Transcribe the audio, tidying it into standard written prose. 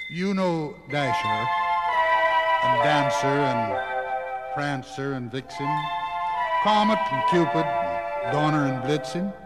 You know Dasher and Dancer and Prancer and Vixen, Comet and Cupid, Donner and Blitzen.